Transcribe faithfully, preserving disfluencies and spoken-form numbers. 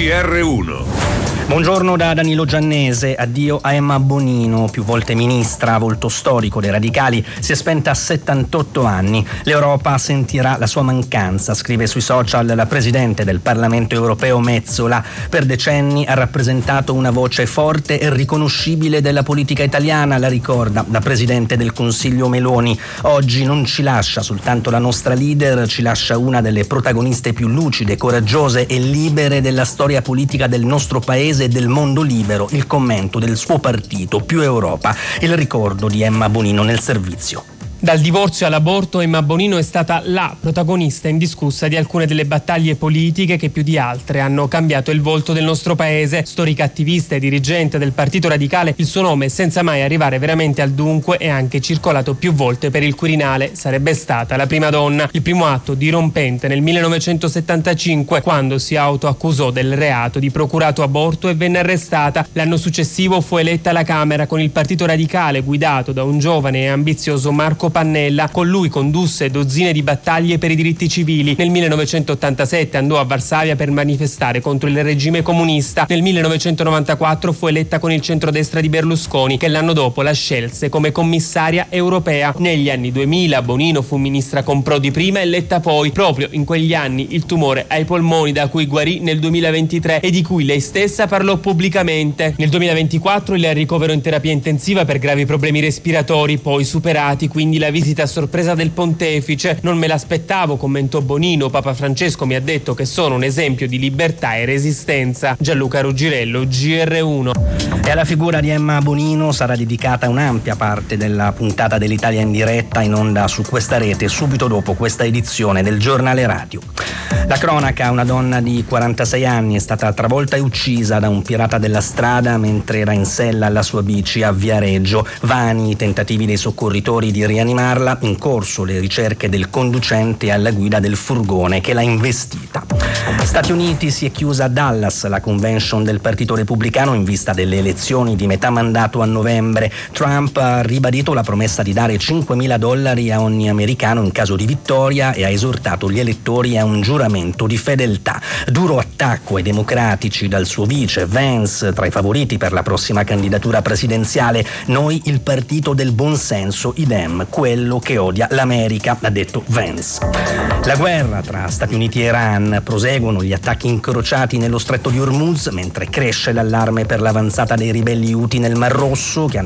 G R uno. Buongiorno da Danilo Giannese, addio a Emma Bonino, più volte ministra, volto storico dei radicali, si è spenta a settantotto anni. L'Europa sentirà la sua mancanza, scrive sui social la presidente del Parlamento europeo Metsola. Per decenni ha rappresentato una voce forte e riconoscibile della politica italiana, la ricorda la presidente del Consiglio Meloni. Oggi non ci lascia soltanto la nostra leader, ci lascia una delle protagoniste più lucide, coraggiose e libere della storia politica del nostro paese e del mondo libero, il commento del suo partito, Più Europa, il ricordo di Emma Bonino nel servizio. Dal divorzio all'aborto, Emma Bonino è stata la protagonista indiscussa di alcune delle battaglie politiche che più di altre hanno cambiato il volto del nostro paese. Storica attivista e dirigente del Partito Radicale, il suo nome, senza mai arrivare veramente al dunque, è anche circolato più volte per il Quirinale. Sarebbe stata la prima donna. Il primo atto dirompente nel millenovecentosettantacinque, quando si autoaccusò del reato di procurato aborto e venne arrestata. L'anno successivo fu eletta alla Camera con il Partito Radicale, guidato da un giovane e ambizioso Marco Pannella. Con lui condusse dozzine di battaglie per i diritti civili. Nel millenovecentottantasette andò a Varsavia per manifestare contro il regime comunista. Nel millenovecentonovantaquattro fu eletta con il centrodestra di Berlusconi, che l'anno dopo la scelse come commissaria europea. Negli anni duemila Bonino fu ministra con Prodi prima e Letta poi. Proprio in quegli anni il tumore ai polmoni, da cui guarì nel duemilaventitré e di cui lei stessa parlò pubblicamente. Nel duemilaventiquattro il ricovero in terapia intensiva per gravi problemi respiratori, poi superati, quindi la visita a sorpresa del pontefice. Non me l'aspettavo, commentò Bonino. Papa Francesco mi ha detto che sono un esempio di libertà e resistenza. Gianluca Ruggirello, G R uno. E alla figura di Emma Bonino sarà dedicata un'ampia parte della puntata dell'Italia in diretta, in onda su questa rete, subito dopo questa edizione del giornale radio. La cronaca: una donna di quarantasei anni è stata travolta e uccisa da un pirata della strada mentre era in sella alla sua bici a Viareggio. Vani i tentativi dei soccorritori di rianimarla, in corso le ricerche del conducente alla guida del furgone che l'ha investita. Stati Uniti: si è chiusa a Dallas la convention del Partito Repubblicano in vista delle elezioni di metà mandato a novembre. Trump ha ribadito la promessa di dare cinquemila dollari a ogni americano in caso di vittoria e ha esortato gli elettori a un giuramento di fedeltà. Duro attacco ai democratici dal suo vice Vance, tra i favoriti per la prossima candidatura presidenziale. Noi il partito del buonsenso, i Dem, quello che odia l'America, ha detto Vance. La guerra tra Stati Uniti e Iran: proseguono gli attacchi incrociati nello stretto di Hormuz, mentre cresce l'allarme per l'avanzata dei ribelli Houthi nel Mar Rosso, che hanno